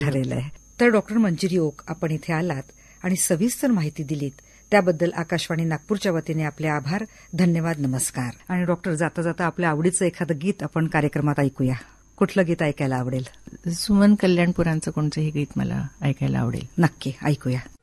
ठरलेलं आहे. तर डॉक्टर मंजिरी ओक, आपण इथे आलात आणि सविस्तर माहिती दिलीत त्याबद्दल आकाशवाणी नागपूरच्या वतीने आपले आभार, धन्यवाद, नमस्कार. आणि डॉक्टर, जाता जाता आपल्या आवडीचं एखादं गीत आपण कार्यक्रमात ऐकूया. कुठलं गीत ऐकायला आवडेल? सुमन कल्याणपुरांचं कोणतंही गीत मला ऐकायला आवडेल. नक्की ऐकूया.